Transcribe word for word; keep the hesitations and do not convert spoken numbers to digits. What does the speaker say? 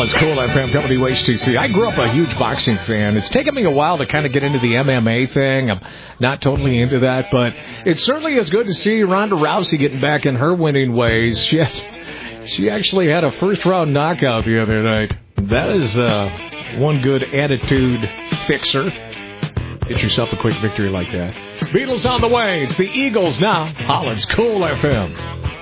Holland's Cool F M, W H T C. I grew up a huge boxing fan. It's taken me a while to kind of get into the M M A thing. I'm not totally into that, but it certainly is good to see Ronda Rousey getting back in her winning ways. She had, she actually had a first-round knockout the other night. That is uh, one good attitude fixer. Get yourself a quick victory like that. Beatles on the way. It's the Eagles now. Holland's Cool F M.